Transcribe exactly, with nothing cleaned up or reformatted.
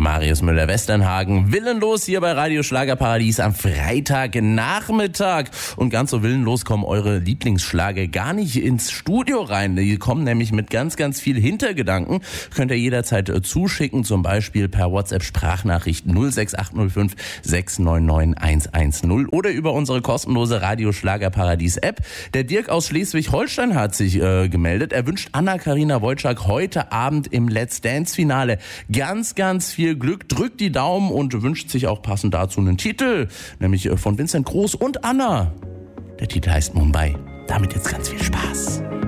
Marius Müller-Westernhagen, willenlos hier bei Radio Schlagerparadies am Freitagnachmittag. Und ganz so willenlos kommen eure Lieblingsschlager gar nicht ins Studio rein. Die kommen nämlich mit ganz, ganz viel Hintergedanken. Könnt ihr jederzeit zuschicken, zum Beispiel per WhatsApp-Sprachnachricht null sechs acht null fünf sechs neun neun eins eins null oder über unsere kostenlose Radio Schlagerparadies-App. Der Dirk aus Schleswig-Holstein hat sich äh, gemeldet. Er wünscht Anna-Karina Wojcik heute Abend im Let's Dance-Finale ganz, ganz viel Glück. Drückt die Daumen und wünscht sich auch passend dazu einen Titel, nämlich äh, von Vincent Groß und Anna. Der Titel heißt Mumbai. Damit jetzt ganz viel Spaß.